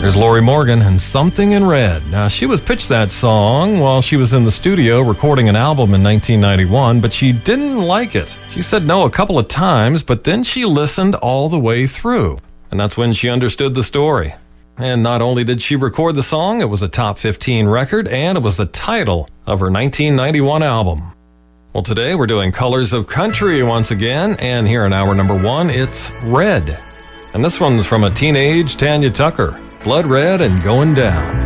There's Lori Morgan and Something in Red. Now, she was pitched that song while she was in the studio recording an album in 1991, but she didn't like it. She said no a couple of times, but then she listened all the way through. And that's when she understood the story. And not only did she record the song, it was a top 15 record, and it was the title of her 1991 album. Well, today we're doing Colors of Country once again, and here in hour number 1, it's Red. And this one's from a teenage Tanya Tucker. Blood Red and Going Down.